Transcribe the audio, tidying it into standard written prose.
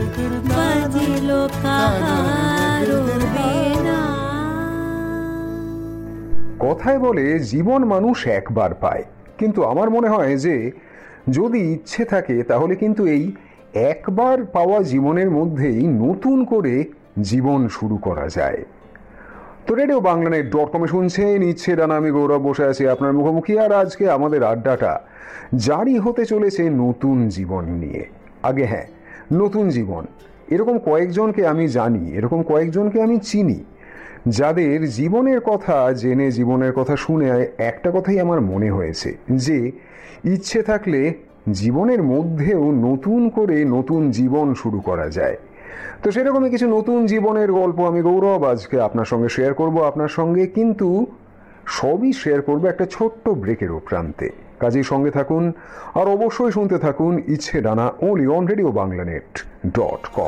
বাজলো কাহারো বীণা। কথায় বলে জীবন মানুষ একবার পায়, কিন্তু আমার মনে হয় যে যদি ইচ্ছে থাকে তাহলে কিন্তু এই একবার পাওয়া জীবনের মধ্যেই নতুন করে জীবন শুরু করা যায়। তো রেডিও বাংলানেট.com শুনছেন ইচ্ছে ডানা, আমি গৌরব বসে আছি আপনার মুখোমুখি। আর আজকে আমাদের আড্ডাটা জারি হতে চলেছে নতুন জীবন নিয়ে। আগে হ্যাঁ, নতুন জীবন, এরকম কয়েকজনকে আমি জানি, এরকম কয়েকজনকে আমি চিনি যাদের জীবনের কথা জেনে, জীবনের কথা শুনে একটা কথাই আমার মনে হয়েছে যে ইচ্ছে থাকলে জীবনের মধ্যেও নতুন করে নতুন জীবন শুরু করা যায়। তো সেরকমই কিছু নতুন জীবনের গল্প আমি গৌরব আজকে আপনার সঙ্গে শেয়ার করব আপনার সঙ্গে, কিন্তু সবই শেয়ার করবো একটা ছোট্ট ব্রেকের প্রান্তে। কাজেই সঙ্গে থাকুন আর অবশ্যই শুনতে থাকুন ইচ্ছে ডানা, only on রেডিও বাংলানেট.com।